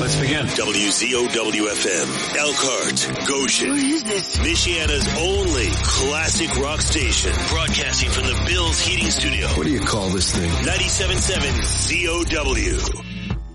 let's begin. WZOW-FM, Elkhart, Goshen. Where is this? Michiana's only classic rock station. Broadcasting from the Bills Heating Studio. What do you call this thing? 97.7 ZOW.